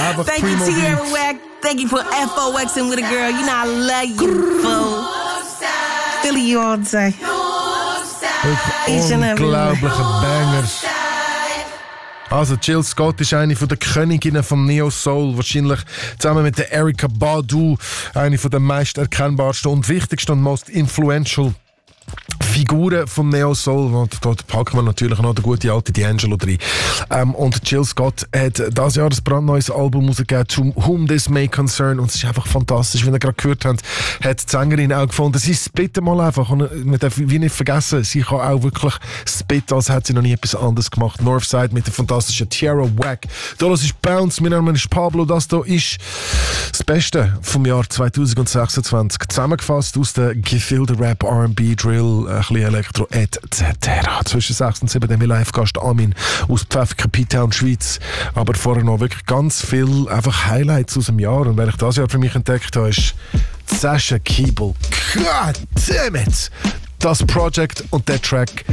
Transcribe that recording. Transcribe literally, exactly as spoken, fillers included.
einfach Thank you, Primo Tierra Beats. Whack. Thank you for F O Xing with a girl. You know I love you, fool. Philly you all day. Each and every Unglaubliche Bangers. Also Jill Scott ist eine von der Königinnen vom Neo Soul, wahrscheinlich zusammen mit der Erykah Badu eine von der meist erkennbarsten und wichtigsten und most influential Figuren vom Neo Soul. Und dort packen wir natürlich noch den guten alten D'Angelo drin. Ähm, und Jill Scott hat dieses Jahr ein brandneues Album rausgegeben, To Whom This May Concern. Und es ist einfach fantastisch. Wie ihr gerade gehört habt, hat die Sängerin auch gefunden, sie spitten mal einfach. Und man darf wie nicht vergessen, sie kann auch wirklich spitten, als hätte sie noch nie etwas anderes gemacht. Northside mit der fantastischen Tierra Whack. Da ist Bounce, mein Name ist Pablo. Das hier ist das Beste vom Jahr zwanzig sechsundzwanzig. Zusammengefasst aus der gefilden Rap, R and B, Drill, ein bisschen Elektro et cetera. Zwischen sechs und sieben der Live-Gast Amin aus Pfäffiken, P-Town, Schweiz. Aber vorher noch wirklich ganz viel einfach Highlights aus dem Jahr. Und wer ich das Jahr für mich entdeckt habe, ist Sascha Keeble. God damn it! Das Project und der Track